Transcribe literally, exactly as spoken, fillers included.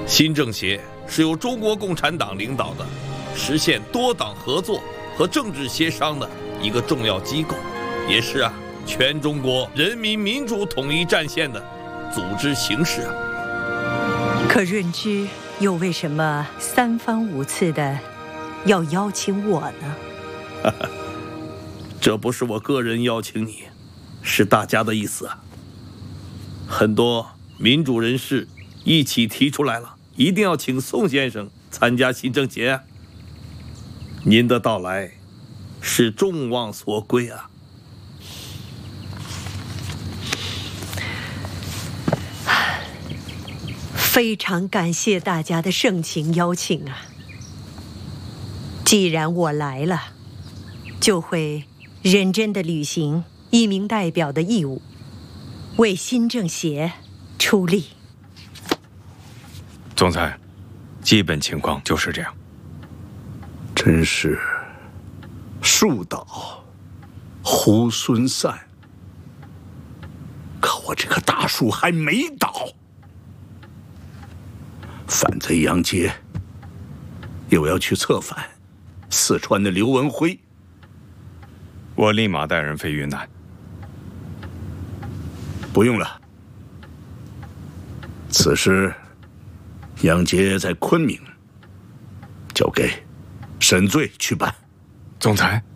新政协是由中国共产党领导的，实现多党合作和政治协商的一个重要机构，也是啊全中国人民民主统一战线的组织形式啊。 可润之又为什么三番五次的要邀请我呢？ 这不是我个人邀请你，是大家的意思啊。很多民主人士一起提出来了，一定要请宋先生参加新政协啊。您的到来是众望所归啊。 非常感谢大家的盛情邀请啊！既然我来了，就会认真的履行一名代表的义务，为新政协出力。 总裁，基本情况就是这样。 真是树倒猢狲散，可我这棵大树还没倒。反贼杨杰又要去策反四川的刘文辉， 我立马带人飞云南。 不用了，此事杨杰在昆明，交给沈醉去办。 总裁。